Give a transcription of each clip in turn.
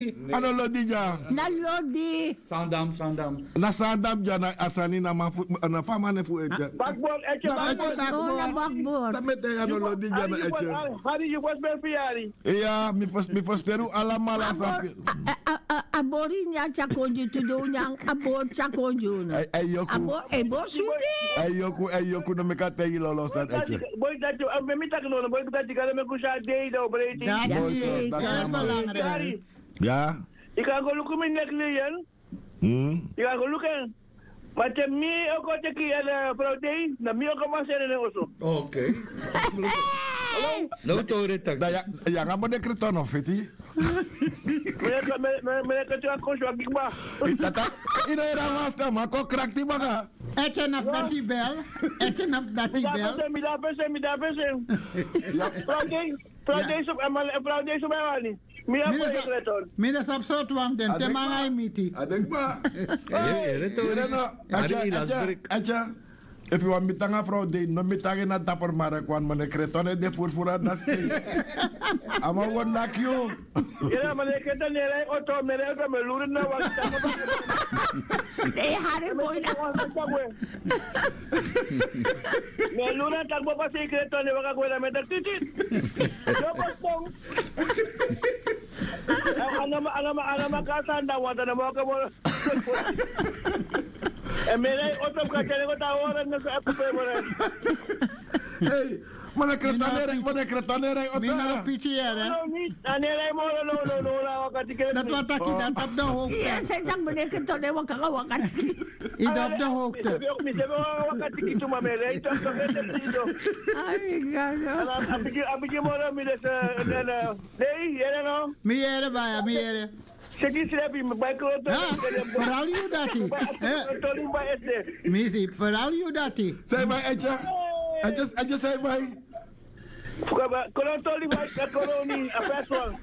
Ano Lodi ja? Na Lodi. Sandam. Na Sandam ja na asani na mafu na fama ne fu eja. Backbone, Backbone. Tamete ano Lodi ja na eja. Hari je was ben verjari. Ja, mi fos peru alamala sapi. Abori nya chakonju tudo nya abor chakonju na. Ayoku. Abor suti. Ayoku no mekate ilolo stat eja. Boy dat je me mitak no boy dat je kan me kusha dei do breiti. Hari. Ja. Ik ga go lukken met nekliën. Ik ga go lukken. Maar te mij ook wat ik hier vrouw na mij ook maar zeggen oso. Oké. No tore tak. Ja, ga maar de kreton of fiti. Meneer kan je koos wat ik maar. Tata, ina era master, maar ko krakti baga. Eten of dat die bel. Eten of dat die bel. Mida besen. Vrouw deze op mij wel niet. Mina sap so twang den te mangai miti. Adeng pa. Reto. Acha. If you want mitanga vrouw de no mitange na dapper mara kwan mane kretone de furfura das. Ama won nak you. Ja, maar ik het neer auto neer ga me luren na wat. Nee, hare boy na. Me luren tak bo pas kretone wa ka met dat titit. Yo postong. Alama kasanda wa na mo ka mo. Meneer, auto kan je niet horen, dat is even voor Hey, mana kretonere auto. Mina pichiere. Dat wat dat je dat op de hoogte. Ja, zijn dan meneer ketone wa kaka wakati. Ida op de hoogte. wakati kitu mamele, ito Ay, gaga. abije mora mi des dei, yere no. Miere baya, miere. Segi srebi bij klote. Vooral je dat Misi, vooral je dat Say my Echa. I just say my. Kolotoli bij koloni, afeswang.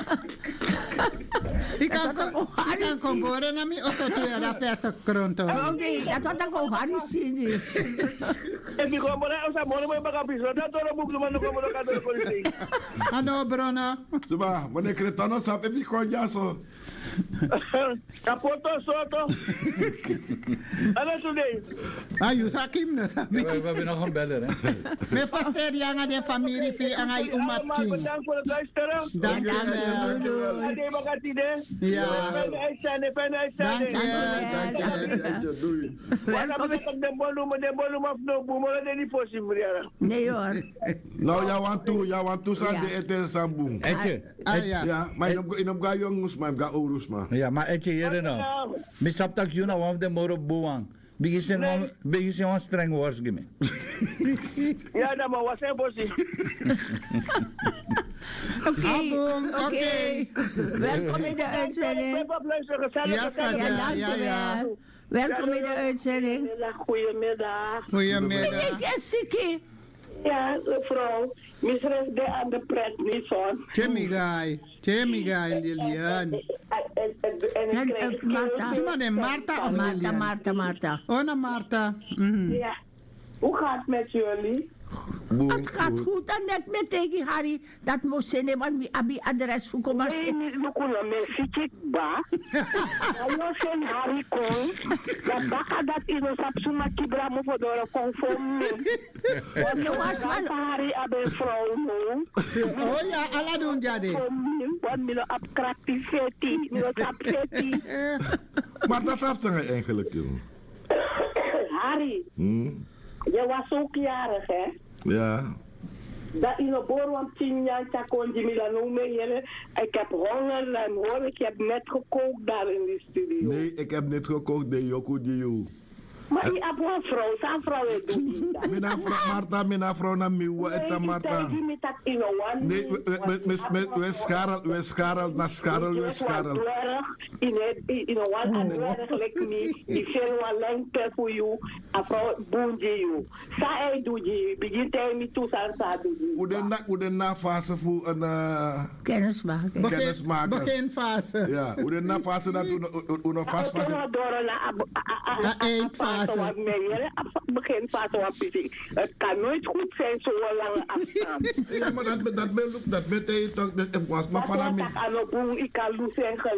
Ik kan komboren na mi ototu ya fesa kronto. Oké, dat wat dan ko hari sini. En die komboren usa mo mo baka biso, dat tolo buglu man ko mo ka do polisi. Ano brona. Suba, mane kretono sap e ko jaso. Kapoto soto. Ano today? Ayu sakim na sabi. We hebben nog een beller, hè? Me faster yang de familie fi angai umati. Bedankt voor het luisteren. Dank je wel. Ade makati de. Ja. Fijn uitzending. Dank je. Doei. Welkom. De volume af no boemer dat niet possible. Nee hoor. Nou, ya want to san de eten sambung. Etje. Ja, maar inom ga yung maar ga urus ma. Ja, maar Etje, hier nou. Misap tak yun na waf de moro buwang. Bigis yung streng wars gimi. Ja, dan maar was hij bossie. Oké. Welkom in de uitzending. Ja. Welkom in de uitzending. Goedemiddag. Ik is ziek. Ja, mevrouw. Misres de aan de pret niet van. Chemigai, Lilian. Marta. Ze maar Marta of Lilian? Marta. Oh, na Marta. Ja. Hoe gaat het met jullie? Het gaat goed en net met tegen Harry. Dat moest zijn, want ik heb adres voor komen. Nee, niet kunnen me fietsen ba. Als je Harry komt, dan baka dat in ons absuma kibra mo voor door conform. Want je was wel Harry abe vrouw no. Oh ja, alla doen jadi. Want milo abkrakti feti, milo sapfeti. Maar dat heeft ze eigenlijk, joh. Harry, je was ook jarig, hè? Ja. Dat in de boorwam 10 jaar kon je Milano mee. Ik heb honger en hoor, ik heb net gekookt daar in die studio. Nee, ik heb net gekookt de Yoko Dio. Maar je hebt een vrouw, zijn vrouw is doen. Mina vrouw na miwa eta Marta. Nee, we scharrel na scharrel. In een one dwerg like me, die veel wat lengte voor jou, een vrouw boende jou. Zij doet je, begint hij met toe, zij doet je. Hoe de na fase voor een Kennismaken. Begin fase. Ja, hoe de na fase dat hoe nog vast fase. wat meer. Begin fase wat busy. Het kan nooit goed zijn zo'n lange afstand. Ja, maar dat betekent toch, dus ik was maar van ik kan